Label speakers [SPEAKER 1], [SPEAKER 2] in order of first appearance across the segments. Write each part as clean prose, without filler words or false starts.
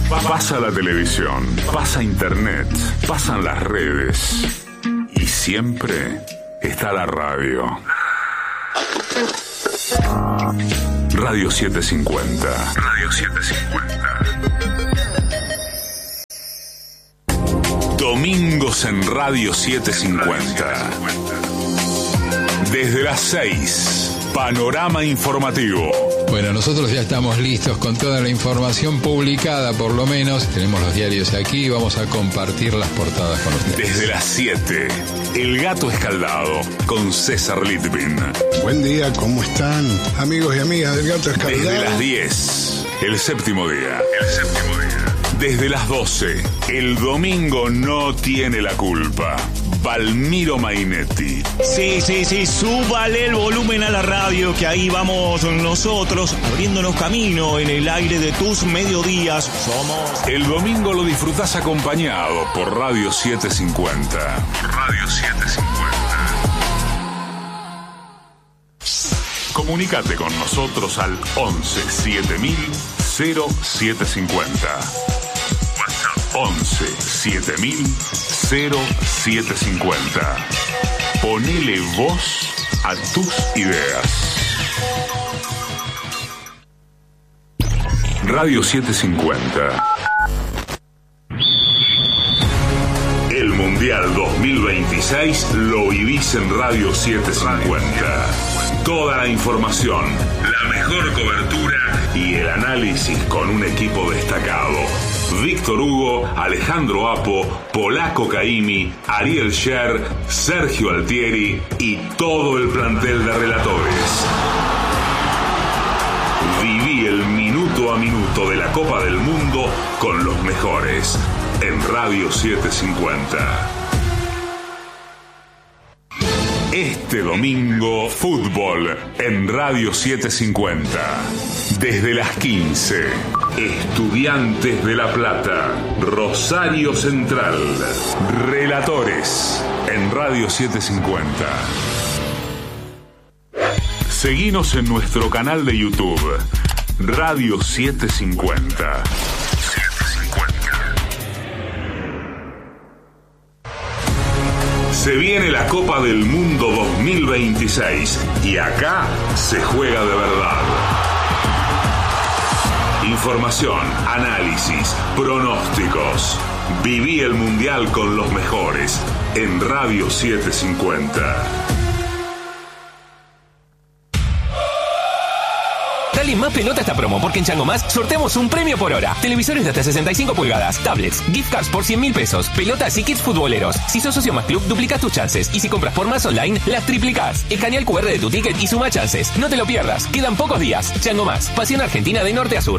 [SPEAKER 1] Pasa la televisión, pasa internet, pasan las redes y siempre está la radio. Radio 750. Radio 750. Domingos en Radio 750. Desde las 6, panorama informativo.
[SPEAKER 2] Bueno, nosotros ya estamos listos con toda la información publicada, por lo menos. Tenemos los diarios aquí y vamos a compartir las portadas con ustedes.
[SPEAKER 1] Desde las 7, El Gato Escaldado, con César Litvin.
[SPEAKER 3] Buen día, ¿cómo están? Amigos y amigas del Gato Escaldado.
[SPEAKER 1] Desde las 10, El Séptimo Día. Desde las 12, El Domingo no tiene la culpa. Palmiro Mainetti.
[SPEAKER 4] Sí, súbale el volumen a la radio, que ahí vamos nosotros, abriéndonos camino en el aire de tus mediodías. Somos...
[SPEAKER 1] El domingo lo disfrutás acompañado por Radio 750. Radio 750. Comunícate con nosotros al 11 7000 0750. WhatsApp 11 7000 0750. Ponele voz a tus ideas. Radio 750. El Mundial 2026 lo vivís en Radio 750. Toda la información, la mejor cobertura y el análisis con un equipo destacado. Víctor Hugo, Alejandro Apo, Polaco Caimi, Ariel Scher, Sergio Altieri y todo el plantel de relatores. Viví el minuto a minuto de la Copa del Mundo con los mejores en Radio 750. Este domingo, fútbol en Radio 750. Desde las 15, Estudiantes de La Plata, Rosario Central. Relatores en Radio 750. Seguinos en nuestro canal de YouTube, Radio 750. Se viene la Copa del Mundo 2026 y acá se juega de verdad. Información, análisis, pronósticos. Viví el Mundial con los mejores en Radio 750.
[SPEAKER 5] Dale más pelota a esta promo, porque en Chango Más sorteamos un premio por hora. Televisores de hasta 65 pulgadas, tablets, gift cards por 100.000 pesos, pelotas y kits futboleros. Si sos socio Más Club, duplicás tus chances. Y si compras por Más Online, las triplicás. Escanea el QR de tu ticket y suma chances. No te lo pierdas, quedan pocos días. Chango Más, pasión argentina de norte a sur.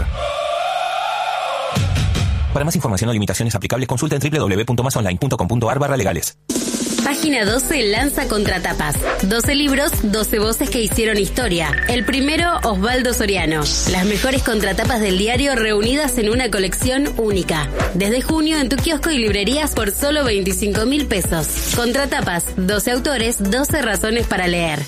[SPEAKER 5] Para más información o limitaciones aplicables, consulta en www.masonline.com.ar/legales.
[SPEAKER 6] Página 12 lanza Contratapas. 12 libros, 12 voces que hicieron historia. El primero, Osvaldo Soriano. Las mejores contratapas del diario reunidas en una colección única. Desde junio en tu kiosco y librerías por solo 25.000 pesos. Contratapas, 12 autores, 12 razones para leer.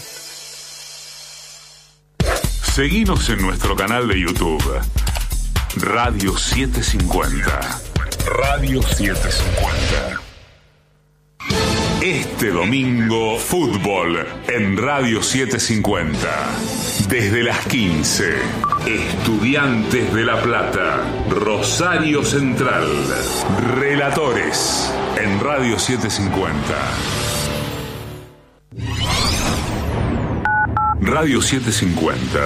[SPEAKER 1] Seguinos en nuestro canal de YouTube, Radio 750. Radio 750. Este domingo, fútbol en Radio 750. Desde las 15, Estudiantes de La Plata, Rosario Central. Relatores en Radio 750. Radio 750.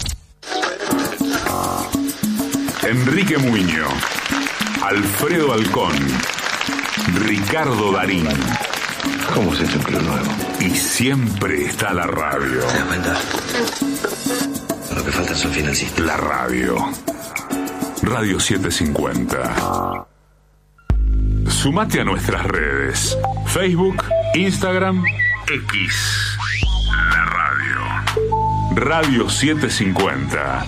[SPEAKER 1] Enrique Muñoz, Alfredo Alcón, Ricardo Darín.
[SPEAKER 7] ¿Cómo es esto, Club Nuevo?
[SPEAKER 1] Y siempre está la radio.
[SPEAKER 7] ¿Te das cuenta? Lo que falta son financistas.
[SPEAKER 1] La radio. Radio 750. Sumate a nuestras redes. Facebook, Instagram, X. La radio. Radio 750.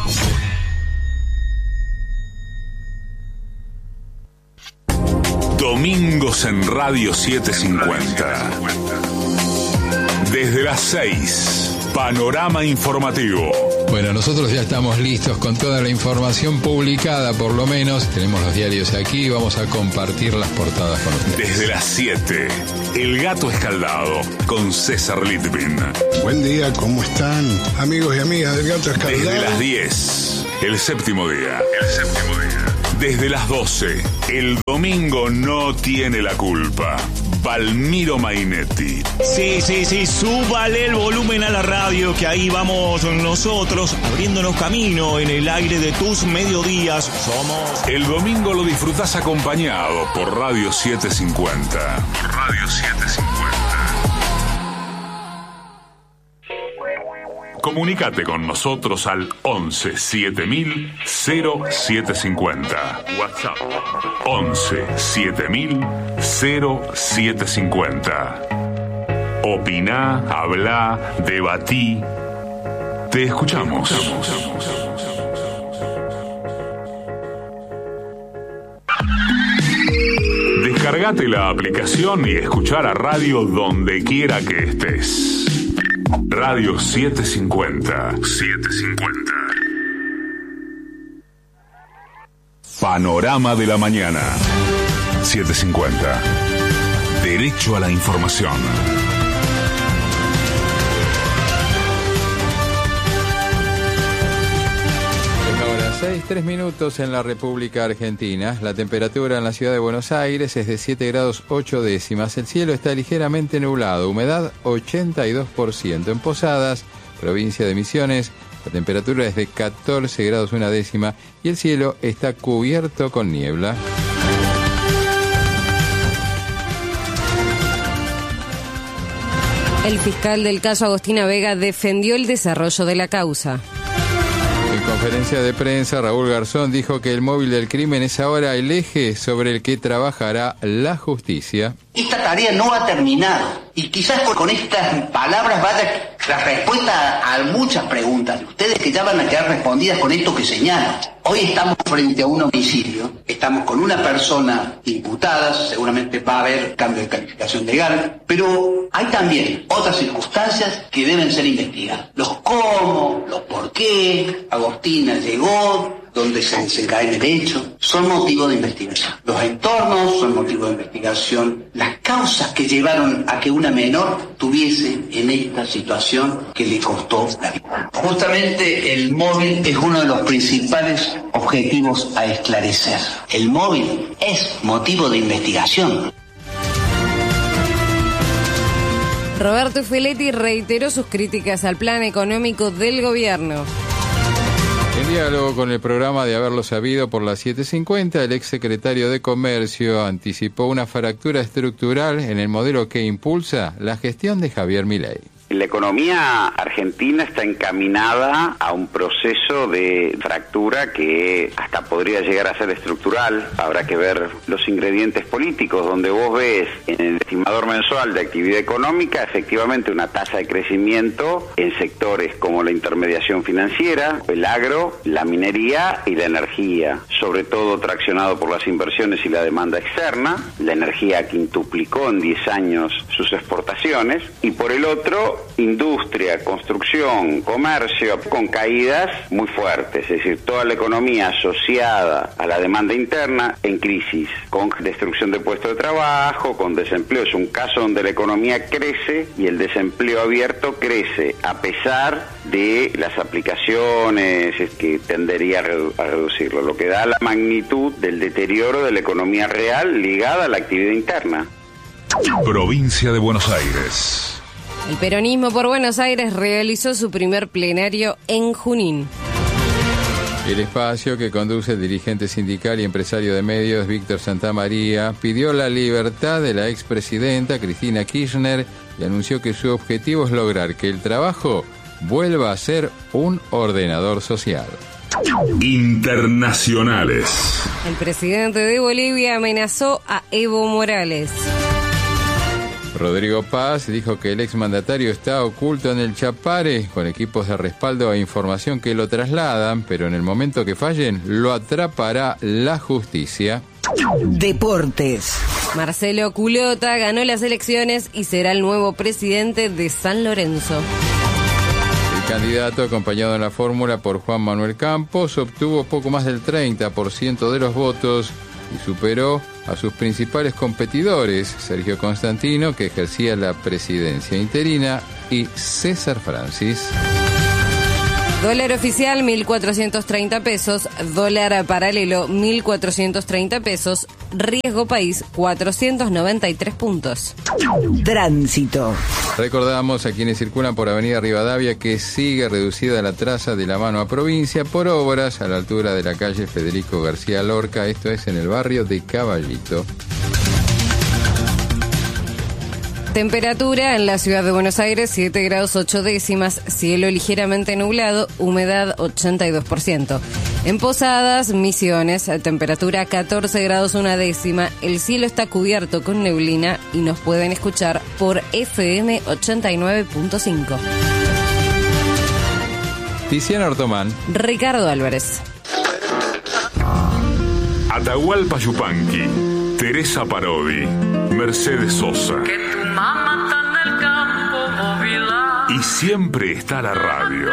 [SPEAKER 1] Domingos en Radio 750. Desde las 6, panorama informativo.
[SPEAKER 2] Bueno, nosotros ya estamos listos con toda la información publicada, por lo menos. Tenemos los diarios aquí y vamos a compartir las portadas con ustedes.
[SPEAKER 1] Desde las 7, El Gato Escaldado, con César Litvin.
[SPEAKER 3] Buen día, ¿cómo están? Amigos y amigas del Gato Escaldado.
[SPEAKER 1] Desde las 10, El Séptimo Día. Desde las 12, El Domingo No Tiene la Culpa. Valmiro Mainetti.
[SPEAKER 4] Sí, súbale el volumen a la radio, que ahí vamos nosotros, abriéndonos camino en el aire de tus mediodías. Somos...
[SPEAKER 1] El domingo lo disfrutás acompañado por Radio 750. Comunicate con nosotros al 11 7000 0750. WhatsApp 11 7000 0750. Opiná, hablá, debatí. Te escuchamos. Descargate la aplicación y escuchar a radio donde quiera que estés. Radio 750. Panorama de la mañana. 750. Derecho a la información.
[SPEAKER 2] Ahora 6:03 minutos en la República Argentina. La temperatura en la ciudad de Buenos Aires es de 7 grados 8 décimas. El cielo está ligeramente nublado. Humedad 82%. En Posadas, provincia de Misiones, la temperatura es de 14 grados 1 décima y el cielo está cubierto con niebla.
[SPEAKER 8] El fiscal del caso Agostina Vega defendió el desarrollo de la causa.
[SPEAKER 2] En conferencia de prensa, Raúl Garzón dijo que el móvil del crimen es ahora el eje sobre el que trabajará la justicia.
[SPEAKER 9] Esta tarea no ha terminado y quizás con estas palabras vaya la respuesta a muchas preguntas de ustedes que ya van a quedar respondidas con esto que señalan. Hoy estamos frente a un homicidio, estamos con una persona imputada, seguramente va a haber cambio de calificación legal, pero hay también otras circunstancias que deben ser investigadas. Los cómo, los por qué, Agostina llegó, donde se desencadena el hecho, son motivo de investigación. Los entornos son motivo de investigación. Las causas que llevaron a que una menor tuviese en esta situación que le costó la vida. Justamente el móvil es uno de los principales objetivos a esclarecer. El móvil es motivo de investigación.
[SPEAKER 8] Roberto Feletti reiteró sus críticas al plan económico del gobierno.
[SPEAKER 2] En diálogo con el programa de Haberlo Sabido por las 7:50, el exsecretario de Comercio anticipó una fractura estructural en el modelo que impulsa la gestión de Javier Milei.
[SPEAKER 10] La economía argentina está encaminada a un proceso de fractura que hasta podría llegar a ser estructural. Habrá que ver los ingredientes políticos, donde vos ves en el estimador mensual de actividad económica efectivamente una tasa de crecimiento en sectores como la intermediación financiera, el agro, la minería y la energía, sobre todo traccionado por las inversiones y la demanda externa. La energía quintuplicó en 10 años sus exportaciones, y por el otro, industria, construcción, comercio, con caídas muy fuertes, es decir, toda la economía asociada a la demanda interna en crisis, con destrucción de puestos de trabajo, con desempleo. Es un caso donde la economía crece y el desempleo abierto crece, a pesar de las aplicaciones que tendería a reducirlo, lo que da la magnitud del deterioro de la economía real ligada a la actividad interna.
[SPEAKER 1] Provincia de Buenos Aires.
[SPEAKER 8] El peronismo por Buenos Aires realizó su primer plenario en Junín.
[SPEAKER 2] El espacio que conduce el dirigente sindical y empresario de medios Víctor Santamaría pidió la libertad de la expresidenta Cristina Kirchner y anunció que su objetivo es lograr que el trabajo vuelva a ser un ordenador social.
[SPEAKER 1] Internacionales.
[SPEAKER 8] El presidente de Bolivia amenazó a Evo Morales.
[SPEAKER 2] Rodrigo Paz dijo que el exmandatario está oculto en el Chapare con equipos de respaldo e información que lo trasladan, pero en el momento que fallen lo atrapará la justicia.
[SPEAKER 11] Deportes.
[SPEAKER 8] Marcelo Culota ganó las elecciones y será el nuevo presidente de San Lorenzo.
[SPEAKER 2] El candidato, acompañado en la fórmula por Juan Manuel Campos, obtuvo poco más del 30% de los votos y superó a sus principales competidores, Sergio Constantino, que ejercía la presidencia interina, y César Francis.
[SPEAKER 8] Dólar oficial, 1.430 pesos. Dólar paralelo, 1.430 pesos. Riesgo país, 493 puntos.
[SPEAKER 11] Tránsito.
[SPEAKER 2] Recordamos a quienes circulan por Avenida Rivadavia que sigue reducida la traza de La Mano a Provincia por obras a la altura de la calle Federico García Lorca. Esto es en el barrio de Caballito.
[SPEAKER 8] Temperatura en la ciudad de Buenos Aires, 7 grados 8 décimas, cielo ligeramente nublado, humedad 82%. En Posadas, Misiones, temperatura 14 grados 1 décima, el cielo está cubierto con neblina y nos pueden escuchar por FM 89.5.
[SPEAKER 2] Tiziana Ortomán.
[SPEAKER 8] Ricardo Álvarez.
[SPEAKER 1] Atahualpa Yupanqui, Teresa Parodi, Mercedes Sosa. Y siempre está la radio.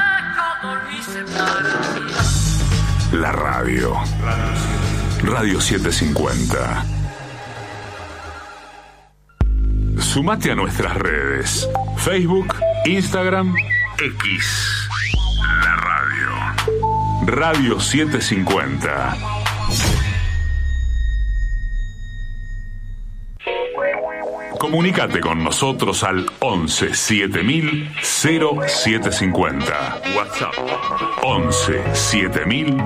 [SPEAKER 1] La radio. Radio 750. Sumate a nuestras redes. Facebook, Instagram, X. La radio. Radio 750. Comunicate con nosotros al 11 7000 0750. WhatsApp 11 7000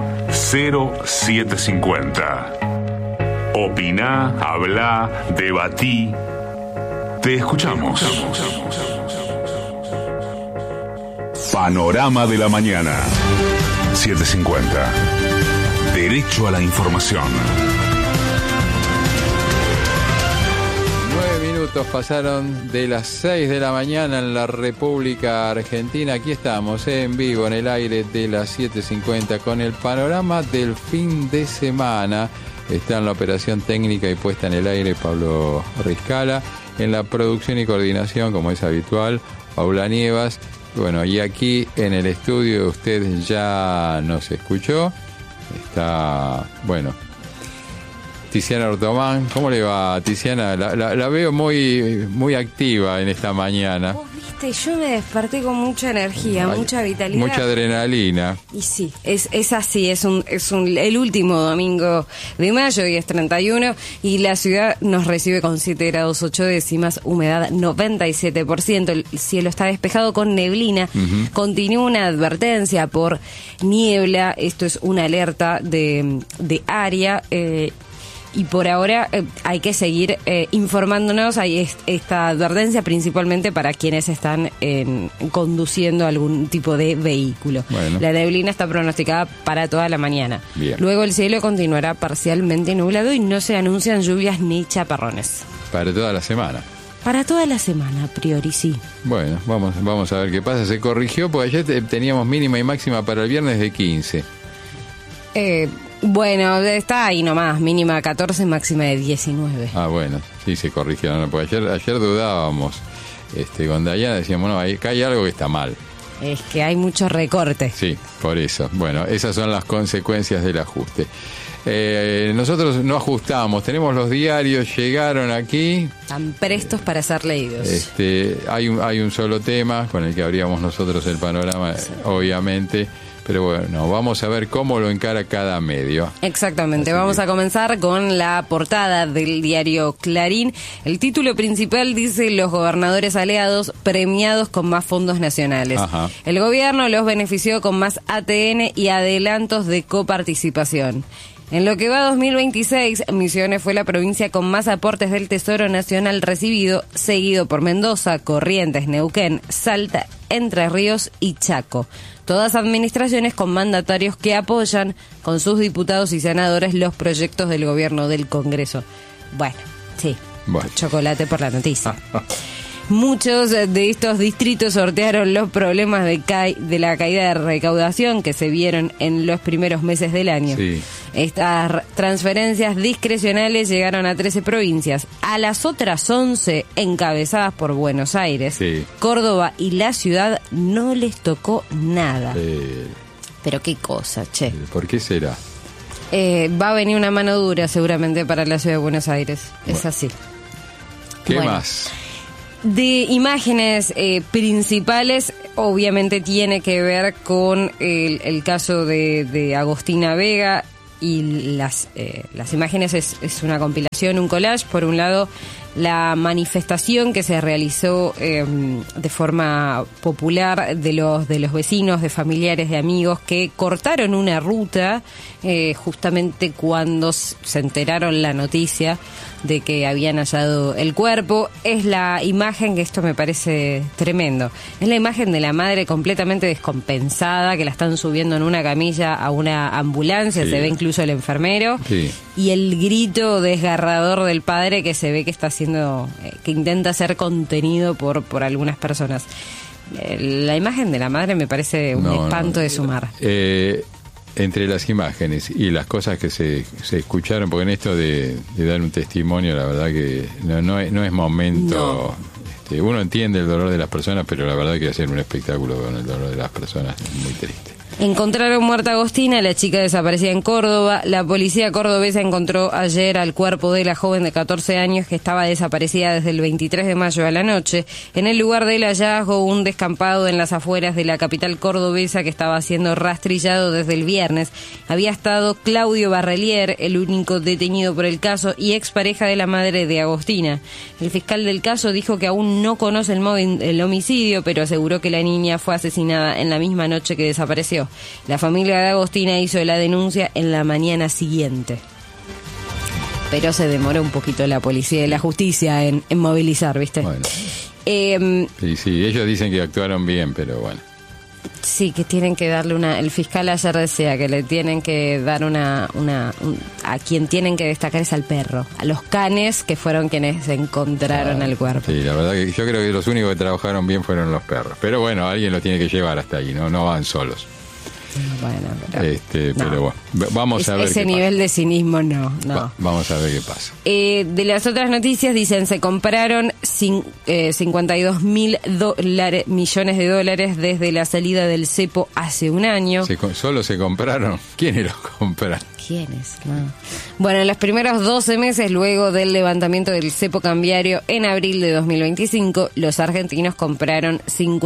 [SPEAKER 1] 0750. Opiná, hablá, debatí. Te escuchamos. Panorama de la mañana. 750. Derecho a la información.
[SPEAKER 2] Pasaron de las 6 de la mañana en la República Argentina. Aquí estamos en vivo en el aire de las 7:50 con el panorama del fin de semana. Está en la operación técnica y puesta en el aire Pablo Riscala. En la producción y coordinación, como es habitual, Paula Nievas. Bueno, y aquí en el estudio usted ya nos escuchó. Está, bueno, Tiziana Ortomán. ¿Cómo le va, Tiziana? La veo muy activa en esta mañana.
[SPEAKER 8] Vos viste, yo me desperté con mucha energía, mucha vitalidad.
[SPEAKER 2] Mucha adrenalina.
[SPEAKER 8] Y sí, es así, es el último domingo de mayo y es 31 y la ciudad nos recibe con 7 grados 8 décimas, humedad 97%, el cielo está despejado con neblina, continúa una advertencia por niebla, esto es una alerta de área, y por ahora hay que seguir informándonos. Hay esta advertencia principalmente para quienes están conduciendo algún tipo de vehículo. Bueno. La neblina está pronosticada para toda la mañana. Bien. Luego el cielo continuará parcialmente nublado y no se anuncian lluvias ni chaparrones.
[SPEAKER 2] Para toda la semana.
[SPEAKER 8] Para toda la semana, a priori sí.
[SPEAKER 2] Bueno, vamos a ver qué pasa. Se corrigió porque ayer teníamos mínima y máxima para el viernes de 15.
[SPEAKER 8] Bueno, está ahí nomás, mínima 14, máxima de 19.
[SPEAKER 2] Ah, bueno, sí se corrigió, ¿no? Porque ayer dudábamos, con Dayana decíamos, no, acá hay algo que está mal.
[SPEAKER 8] Es que hay mucho recorte.
[SPEAKER 2] Sí, por eso. Bueno, esas son las consecuencias del ajuste. Nosotros no ajustamos, tenemos los diarios, llegaron aquí.
[SPEAKER 8] Están prestos para ser leídos.
[SPEAKER 2] Hay un solo tema con el que abríamos nosotros el panorama, sí, obviamente. Pero bueno, vamos a ver cómo lo encara cada medio.
[SPEAKER 8] Exactamente, vamos a comenzar con la portada del diario Clarín. El título principal dice: los gobernadores aliados premiados con más fondos nacionales. Ajá. El gobierno los benefició con más ATN y adelantos de coparticipación. En lo que va 2026, Misiones fue la provincia con más aportes del Tesoro Nacional recibido, seguido por Mendoza, Corrientes, Neuquén, Salta, Entre Ríos y Chaco. Todas administraciones con mandatarios que apoyan con sus diputados y senadores los proyectos del gobierno del Congreso. Bueno, sí, chocolate por la noticia. Muchos de estos distritos sortearon los problemas de la caída de recaudación que se vieron en los primeros meses del año. Sí. Estas transferencias discrecionales llegaron a 13 provincias. A las otras 11, encabezadas por Buenos Aires, Córdoba y la ciudad, no les tocó nada. Pero qué cosa, che.
[SPEAKER 2] ¿Por qué será?
[SPEAKER 8] Va a venir una mano dura seguramente para la ciudad de Buenos Aires. Bueno. Es así.
[SPEAKER 2] ¿Qué más?
[SPEAKER 8] De imágenes principales, obviamente tiene que ver con el caso de Agostina Vega, y las imágenes es una compilación, un collage. Por un lado, la manifestación que se realizó de forma popular de los vecinos, de familiares, de amigos que cortaron una ruta justamente cuando se enteraron la noticia de que habían hallado el cuerpo. Es la imagen, que esto me parece tremendo, es la imagen de la madre completamente descompensada, que la están subiendo en una camilla a una ambulancia, se ve incluso el enfermero, y el grito desgarrador del padre, que se ve que está haciendo, que intenta ser contenido por algunas personas. La imagen de la madre me parece un espanto de sumar.
[SPEAKER 2] Entre las imágenes y las cosas que se escucharon, porque en esto de dar un testimonio, la verdad que no es momento. Uno entiende el dolor de las personas, pero la verdad que hacer un espectáculo con el dolor de las personas es muy triste.
[SPEAKER 8] Encontraron muerta a Agostina, la chica desaparecida en Córdoba. La policía cordobesa encontró ayer al cuerpo de la joven de 14 años que estaba desaparecida desde el 23 de mayo a la noche. En el lugar del hallazgo, un descampado en las afueras de la capital cordobesa que estaba siendo rastrillado desde el viernes. Había estado Claudio Barrelier, el único detenido por el caso y expareja de la madre de Agostina. El fiscal del caso dijo que aún no conoce el homicidio, pero aseguró que la niña fue asesinada en la misma noche que desapareció. La familia de Agostina hizo la denuncia en la mañana siguiente. Pero se demoró un poquito la policía y la justicia en movilizar, ¿viste? Bueno.
[SPEAKER 2] Sí, ellos dicen que actuaron bien, pero bueno.
[SPEAKER 8] Sí, que tienen que darle el fiscal ayer decía que le tienen que dar a quien tienen que destacar es al perro, a los canes que fueron quienes encontraron el cuerpo.
[SPEAKER 2] Sí, la verdad que yo creo que los únicos que trabajaron bien fueron los perros, pero bueno, alguien los tiene que llevar hasta ahí, no van solos.
[SPEAKER 8] Bueno,
[SPEAKER 2] pero bueno, vamos a ver
[SPEAKER 8] ese nivel de cinismo no.
[SPEAKER 2] Vamos a ver qué pasa.
[SPEAKER 8] De las otras noticias dicen se compraron 52 millones de dólares desde la salida del cepo hace un año.
[SPEAKER 2] ¿Solo se compraron? ¿Quiénes los compraron?
[SPEAKER 8] ¿Quiénes? No. Bueno, en los primeros 12 meses luego del levantamiento del cepo cambiario en abril de 2025, los argentinos compraron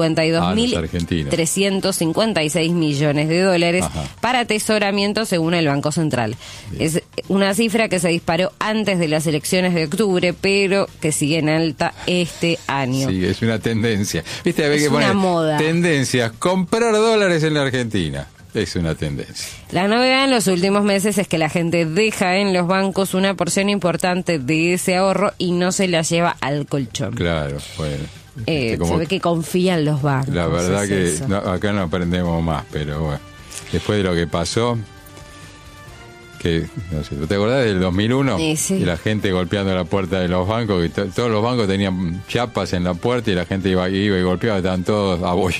[SPEAKER 8] 52.356 millones de dólares para atesoramiento según el Banco Central. Sí. Es una cifra que se disparó antes de las elecciones de octubre, pero que sigue en alta este año.
[SPEAKER 2] Sí, es una tendencia. ¿Viste?
[SPEAKER 8] Es una moda.
[SPEAKER 2] Tendencias, comprar dólares en la Argentina. Es una tendencia.
[SPEAKER 8] La novedad en los últimos meses es que la gente deja en los bancos una porción importante de ese ahorro y no se la lleva al colchón.
[SPEAKER 2] Claro, bueno.
[SPEAKER 8] Se ve que confían los bancos.
[SPEAKER 2] La verdad que acá no aprendemos más, pero bueno. Después de lo que pasó, que no sé, ¿te acordás del 2001?
[SPEAKER 8] Sí.
[SPEAKER 2] Y la gente golpeando la puerta de los bancos, que todos los bancos tenían chapas en la puerta y la gente iba y golpeaba, estaban todos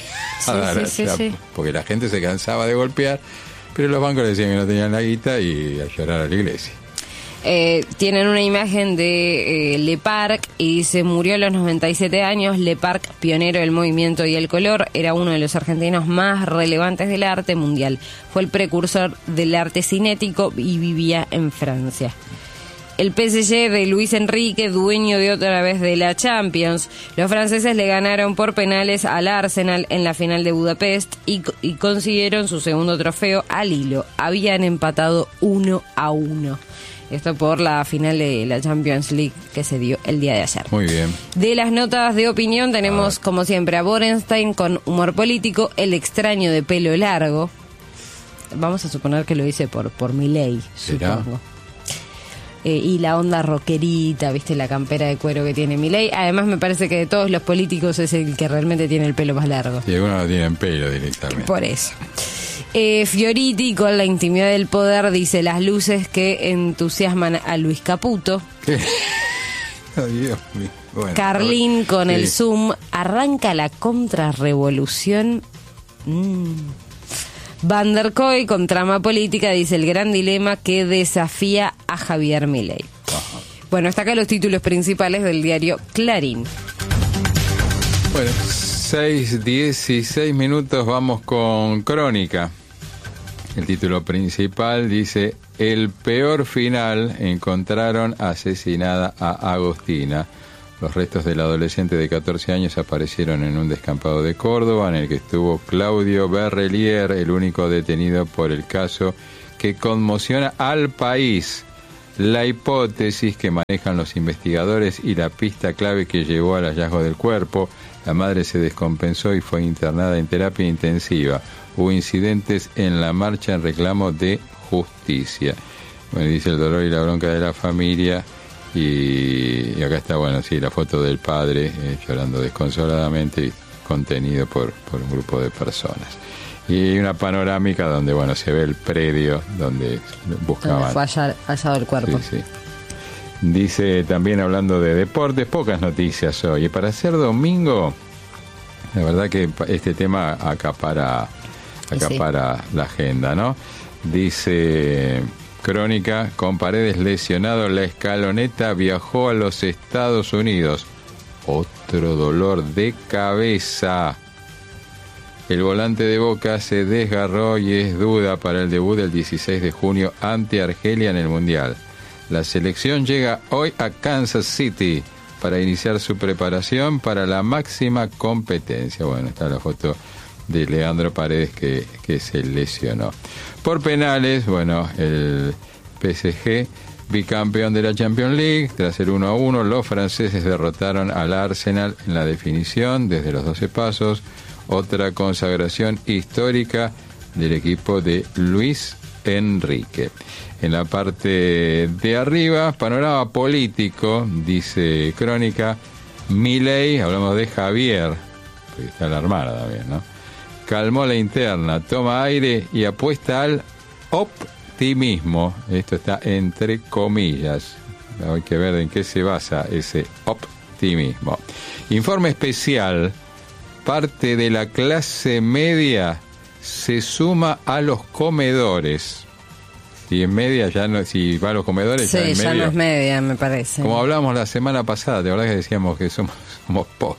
[SPEAKER 8] sí.
[SPEAKER 2] Porque la gente se cansaba de golpear, pero los bancos decían que no tenían la guita y a llorar a la iglesia.
[SPEAKER 8] Tienen una imagen de Le Parc y dice: murió a los 97 años. Le Parc, pionero del movimiento y el color, era uno de los argentinos más relevantes del arte mundial. Fue el precursor del arte cinético y vivía en Francia. El PSG de Luis Enrique, dueño de otra vez de la Champions. Los franceses le ganaron por penales al Arsenal en la final de Budapest y consiguieron su segundo trofeo al hilo. Habían empatado 1-1. Esto por la final de la Champions League que se dio el día de ayer.
[SPEAKER 2] Muy bien.
[SPEAKER 8] De las notas de opinión tenemos, como siempre, a Borenstein con humor político, el extraño de pelo largo. Vamos a suponer que lo dice por Milei, supongo. Y la onda rockerita, ¿viste? La campera de cuero que tiene Milei. Además, me parece que de todos los políticos es el que realmente tiene el pelo más largo.
[SPEAKER 2] Y algunos no tienen pelo directamente.
[SPEAKER 8] Por eso. Fioriti, con la intimidad del poder, dice: las luces que entusiasman a Luis Caputo.
[SPEAKER 2] ¿Qué? Oh, Dios mío. Bueno,
[SPEAKER 8] Carlín con el Zoom: arranca la contrarrevolución. Van der Koy, con trama política, dice el gran dilema que desafía a Javier Milei. Ajá. Bueno, hasta acá los títulos principales del diario Clarín.
[SPEAKER 2] Bueno, 6:16 minutos, vamos con Crónica. El título principal dice: el peor final, encontraron asesinada a Agostina. Los restos del adolescente de 14 años aparecieron en un descampado de Córdoba, en el que estuvo Claudio Berrelier, el único detenido por el caso que conmociona al país. La hipótesis que manejan los investigadores y la pista clave que llevó al hallazgo del cuerpo: la madre se descompensó y fue internada en terapia intensiva. Hubo incidentes en la marcha en reclamo de justicia. Bueno, dice el dolor y la bronca de la familia. Y acá está, bueno, sí, la foto del padre llorando desconsoladamente, contenido por un grupo de personas. Y una panorámica donde, bueno, se ve el predio donde buscaban.
[SPEAKER 8] Donde fue hallado el cuerpo.
[SPEAKER 2] Sí, sí. Dice también, hablando de deportes, pocas noticias hoy. Y para ser domingo, la verdad que este tema acapara la agenda, ¿no? Dice Crónica: con Paredes lesionado, la escaloneta viajó a los Estados Unidos. Otro dolor de cabeza. El volante de Boca se desgarró y es duda para el debut del 16 de junio ante Argelia en el Mundial. La selección llega hoy a Kansas City para iniciar su preparación para la máxima competencia. Bueno, está la foto de Leandro Paredes que se lesionó. Por penales, bueno, el PSG, bicampeón de la Champions League, tras el 1-1, los franceses derrotaron al Arsenal en la definición desde los 12 pasos. Otra consagración histórica del equipo de Luis Enrique. En la parte de arriba, panorama político, dice Crónica: Milei, hablamos de Javier, porque está la hermana también, ¿no? Calmó la interna, toma aire y apuesta al optimismo. Esto está entre comillas. Hay que ver en qué se basa ese optimismo. Informe especial: parte de la clase media se suma a los comedores. Si es media, ya no, si va a los comedores,
[SPEAKER 8] sí,
[SPEAKER 2] ya es media.
[SPEAKER 8] Sí, ya no es media, me parece.
[SPEAKER 2] Como hablamos la semana pasada, de verdad que decíamos que somos pobres.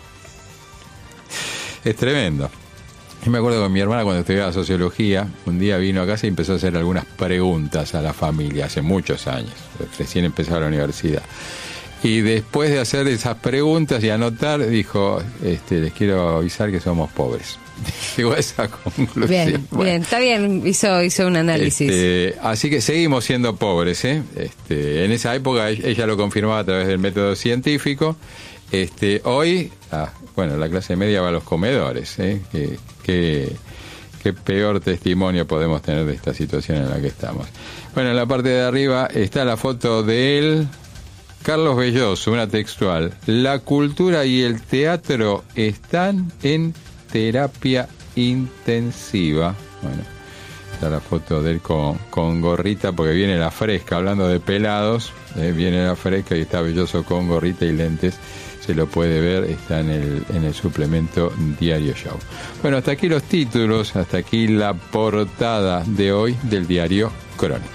[SPEAKER 2] Es tremendo. Yo me acuerdo con mi hermana, cuando estudiaba sociología, un día vino a casa y empezó a hacer algunas preguntas a la familia, hace muchos años, recién empezaba la universidad. Y después de hacer esas preguntas y anotar, dijo, les quiero avisar que somos pobres. Llegó a esa conclusión.
[SPEAKER 8] Bien, bueno, bien, está bien, hizo un análisis.
[SPEAKER 2] Así que seguimos siendo pobres, ¿eh? En esa época ella lo confirmaba a través del método científico. Hoy, bueno, la clase media va a los comedores, ¿eh? Qué peor testimonio podemos tener de esta situación en la que estamos. Bueno, en la parte de arriba está la foto de él, Carlos Belloso, una textual: la cultura y el teatro están en terapia intensiva. Bueno, está la foto de él con gorrita, porque viene la fresca, hablando de pelados, viene la fresca y está Belloso con gorrita y lentes. Se lo puede ver, está en el suplemento Diario Show. Bueno, hasta aquí los títulos, hasta aquí la portada de hoy del diario Crónica.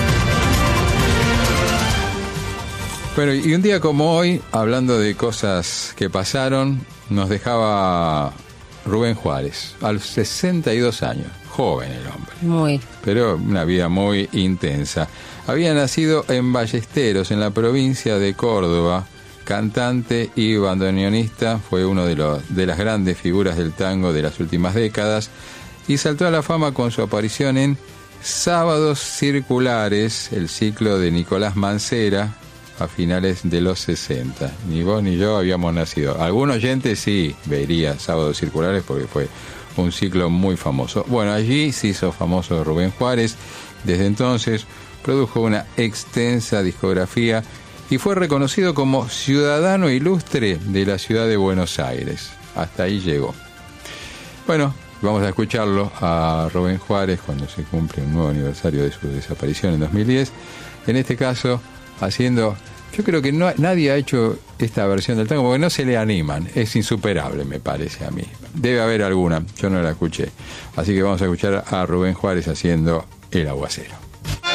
[SPEAKER 2] Bueno, y un día como hoy, hablando de cosas que pasaron, nos dejaba Rubén Juárez, a los 62 años, joven el hombre.
[SPEAKER 8] Muy.
[SPEAKER 2] Pero una vida muy intensa. Había nacido en Ballesteros, en la provincia de Córdoba. Cantante y bandoneonista, fue uno de las grandes figuras del tango de las últimas décadas y saltó a la fama con su aparición en Sábados Circulares, el ciclo de Nicolás Mancera, a finales de los 60. Ni vos ni yo habíamos nacido. Algún oyente sí vería Sábados Circulares porque fue un ciclo muy famoso. Bueno, allí se hizo famoso Rubén Juárez. Desde entonces produjo una extensa discografía y fue reconocido como ciudadano ilustre de la ciudad de Buenos Aires. Hasta ahí llegó. Bueno, vamos a escucharlo a Rubén Juárez cuando se cumple un nuevo aniversario de su desaparición en 2010. En este caso, haciendo Yo creo que nadie ha hecho esta versión del tango porque no se le animan. Es insuperable, me parece a mí. Debe haber alguna, yo no la escuché. Así que vamos a escuchar a Rubén Juárez haciendo El Aguacero.